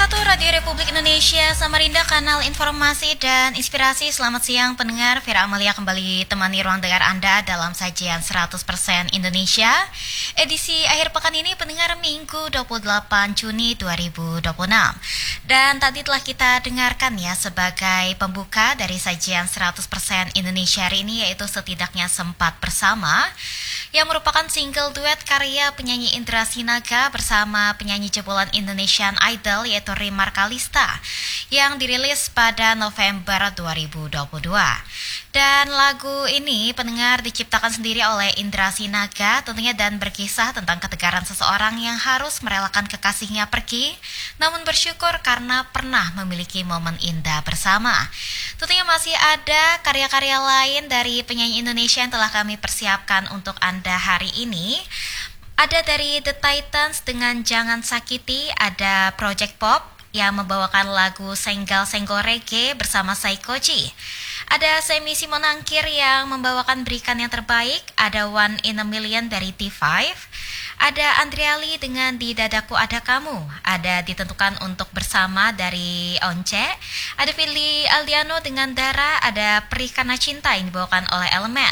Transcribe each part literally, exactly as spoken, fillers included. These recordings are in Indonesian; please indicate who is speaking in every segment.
Speaker 1: satu Radio Republik Indonesia Samarinda, kanal informasi dan inspirasi. Selamat siang pendengar, Vira Amalia kembali temani ruang dengar Anda dalam sajian seratus persen Indonesia. Edisi akhir pekan ini pendengar Minggu dua puluh delapan Juni dua ribu dua puluh enam. Dan tadi telah kita dengarkan ya sebagai pembuka dari sajian seratus persen Indonesia hari ini, yaitu Setidaknya Sempat Bersama, yang merupakan single duet karya penyanyi Indra Sinaga bersama penyanyi jebolan Indonesian Idol yaitu Rimar Kalista yang dirilis pada November dua ribu dua puluh dua. Dan lagu ini pendengar diciptakan sendiri oleh Indra Sinaga tentunya, dan berkisah tentang ketegaran seseorang yang harus merelakan kekasihnya pergi namun bersyukur karena pernah memiliki momen indah bersama. Tentunya masih ada karya-karya lain dari penyanyi Indonesia yang telah kami persiapkan untuk Anda hari ini. Ada dari The Titans dengan Jangan Sakiti, ada Project Pop yang membawakan lagu Senggol-Senggol Reggae bersama Saikoji. Ada Semi Simonangkir yang membawakan Berikan Yang Terbaik, ada One in a Million dari T lima, ada Andriali dengan Di Dadaku Ada Kamu, ada Ditentukan Untuk Bersama dari Once, ada Fili Aldiano dengan Dara, ada Perih Karena Cinta yang dibawakan oleh Elemen.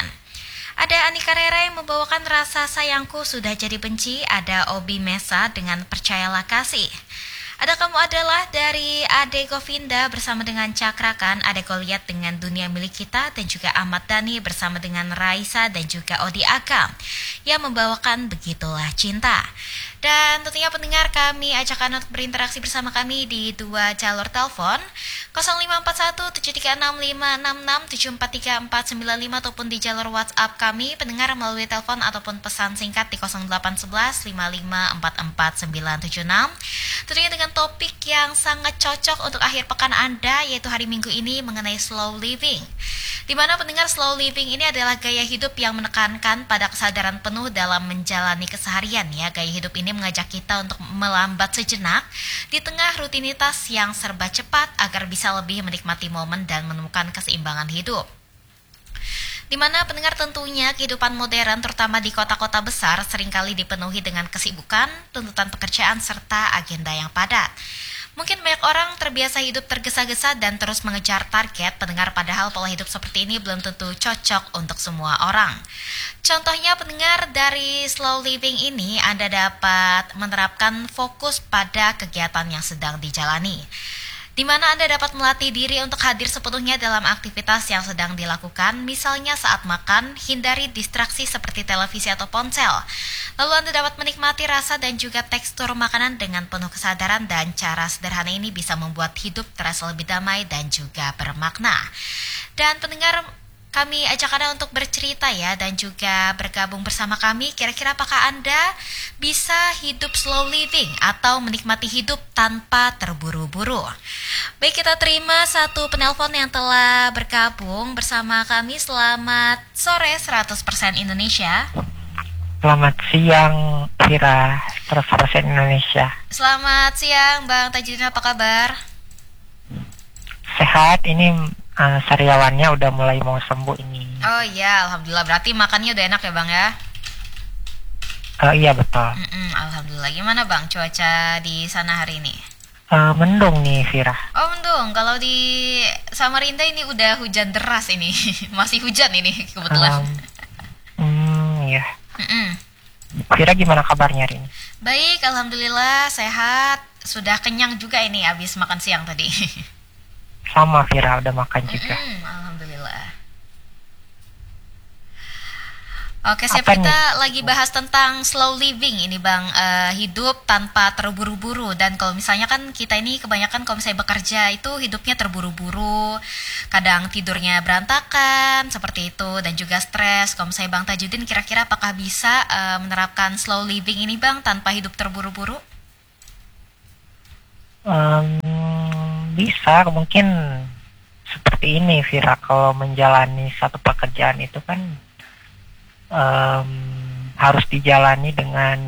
Speaker 1: Ada Anika Rera yang membawakan Rasa Sayangku Sudah Jadi Benci, ada Obi Mesa dengan Percayalah Kasih. Ada Kamu Adalah dari Ade Govinda bersama dengan Cakrakan, ada Goliat dengan Dunia Milik Kita, dan juga Ahmad Dhani bersama dengan Raisa dan juga Odi Agam yang membawakan Begitulah Cinta. Dan tentunya pendengar, kami ajak Anda untuk berinteraksi bersama kami di dua jalur telepon nol lima empat satu tujuh tiga enam lima enam enam tujuh empat tiga empat sembilan lima ataupun di jalur WhatsApp kami pendengar melalui telepon ataupun pesan singkat di nol delapan satu satu lima lima empat empat sembilan tujuh enam. Tentunya dengan topik yang sangat cocok untuk akhir pekan Anda, yaitu hari Minggu ini mengenai slow living. Di mana pendengar, slow living ini adalah gaya hidup yang menekankan pada kesadaran penuh dalam menjalani keseharian ya. Gaya hidup ini mengajak kita untuk melambat sejenak di tengah rutinitas yang serba cepat agar bisa lebih menikmati momen dan menemukan keseimbangan hidup. Di mana pendengar, tentunya kehidupan modern terutama di kota-kota besar seringkali dipenuhi dengan kesibukan, tuntutan pekerjaan, serta agenda yang padat. Mungkin banyak orang terbiasa hidup tergesa-gesa dan terus mengejar target pendengar, padahal pola hidup seperti ini belum tentu cocok untuk semua orang. Contohnya pendengar, dari slow living ini Anda dapat menerapkan fokus pada kegiatan yang sedang dijalani, di mana Anda dapat melatih diri untuk hadir sepenuhnya dalam aktivitas yang sedang dilakukan. Misalnya saat makan, hindari distraksi seperti televisi atau ponsel. Lalu Anda dapat menikmati rasa dan juga tekstur makanan dengan penuh kesadaran, dan cara sederhana ini bisa membuat hidup terasa lebih damai dan juga bermakna. Dan pendengar, kami ajak Anda untuk bercerita ya, dan juga bergabung bersama kami. Kira-kira apakah Anda bisa hidup slow living atau menikmati hidup tanpa terburu-buru? Baik, kita terima satu penelpon yang telah bergabung bersama kami. Selamat sore seratus persen Indonesia.
Speaker 2: Selamat siang Vira, seratus persen Indonesia.
Speaker 1: Selamat siang Bang Tajudin, apa kabar?
Speaker 2: Sehat, ini uh, sariawannya udah mulai mau sembuh ini.
Speaker 1: Oh iya, alhamdulillah. Berarti makannya udah enak ya Bang ya?
Speaker 2: Uh, iya betul.
Speaker 1: Mm-mm, alhamdulillah. Gimana Bang cuaca di sana hari ini?
Speaker 2: Uh, mendung nih Vira.
Speaker 1: Oh mendung, kalau di Samarinda ini udah hujan deras ini. Masih hujan ini kebetulan.
Speaker 2: Um, hmm, ya.
Speaker 1: Mm-mm.
Speaker 2: Vira gimana kabarnya hari ini?
Speaker 1: Baik, alhamdulillah sehat. Sudah kenyang juga ini habis makan siang tadi.
Speaker 2: Sama Vira, udah makan juga.
Speaker 1: Mm-mm, alhamdulillah. Oke, siap.
Speaker 2: Apa
Speaker 1: Kita
Speaker 2: nih?
Speaker 1: lagi bahas tentang slow living ini Bang, uh, hidup tanpa terburu-buru. Dan kalau misalnya kan kita ini kebanyakan kalau misalnya bekerja itu hidupnya terburu-buru, kadang tidurnya berantakan seperti itu, dan juga stres. Kalau misalnya Bang Tajudin, kira-kira apakah bisa uh, menerapkan slow living ini Bang tanpa hidup terburu-buru?
Speaker 2: Um, bisa, mungkin seperti ini Vira. Kalau menjalani satu pekerjaan itu kan Um, harus dijalani dengan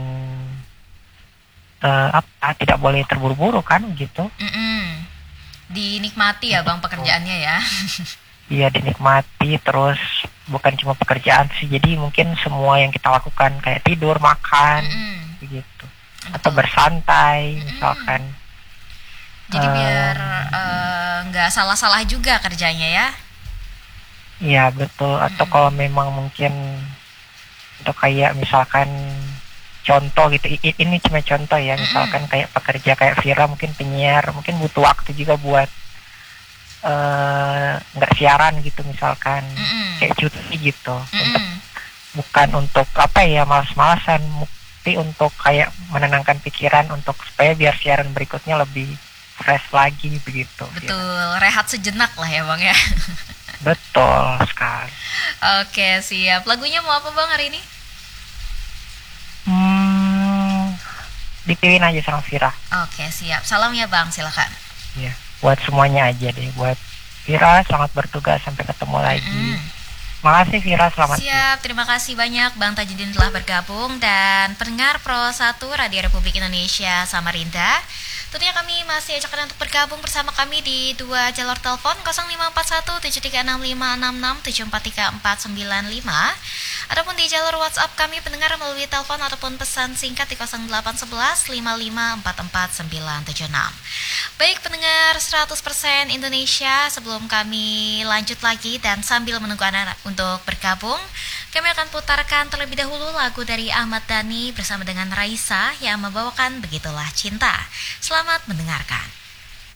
Speaker 2: uh, apa? Tidak boleh terburu-buru kan, gitu.
Speaker 1: Mm-mm. Dinikmati ya Bang pekerjaannya ya.
Speaker 2: Iya, dinikmati. Terus bukan cuma pekerjaan sih, jadi mungkin semua yang kita lakukan kayak tidur, makan,
Speaker 1: Mm-mm.
Speaker 2: begitu, atau bersantai,
Speaker 1: Mm-mm.
Speaker 2: misalkan.
Speaker 1: Jadi biar
Speaker 2: Eh,
Speaker 1: eh, nggak salah-salah juga kerjanya ya.
Speaker 2: Iya betul. Atau
Speaker 1: Mm-mm.
Speaker 2: kalau memang mungkin untuk kayak misalkan contoh gitu, i- i- ini cuma contoh ya,
Speaker 1: Mm-mm.
Speaker 2: misalkan kayak pekerja kayak Vira mungkin penyiar, mungkin butuh waktu juga buat eh, nggak siaran gitu misalkan,
Speaker 1: Mm-mm.
Speaker 2: kayak cuti gitu, untuk
Speaker 1: Mm-mm.
Speaker 2: bukan untuk apa ya malas-malasan, tapi untuk kayak menenangkan pikiran untuk supaya biar siaran berikutnya lebih fresh lagi begitu, Vira.
Speaker 1: Betul, rehat sejenak lah ya Bang ya.
Speaker 2: Betul sekali.
Speaker 1: Oke, siap. Lagunya mau apa Bang hari ini?
Speaker 2: Hmm, dipilih aja sama Vira.
Speaker 1: Oke, siap. Salam ya Bang, silakan.
Speaker 2: Ya, buat semuanya aja deh. Buat Vira, selamat bertugas. Sampai ketemu lagi.
Speaker 1: Mm-mm.
Speaker 2: Makasih Vira, selamat siang.
Speaker 1: Siap, terima kasih banyak Bang Tajudin telah bergabung dan pendengar Pro satu Radio Republik Indonesia Samarinda. Tentunya kami masih ajak Anda untuk bergabung bersama kami di dua jalur telepon nol lima empat satu tujuh tiga enam lima enam enam tujuh empat tiga empat sembilan lima ataupun di jalur WhatsApp kami pendengar melalui telepon ataupun pesan singkat di nol delapan satu satu lima lima empat empat sembilan tujuh enam. Baik pendengar seratus persen Indonesia, sebelum kami lanjut lagi dan sambil menunggu Anda untuk bergabung, kami akan putarkan terlebih dahulu lagu dari Ahmad Dhani bersama dengan Raisa yang membawakan Begitulah Cinta. Selamat mendengarkan.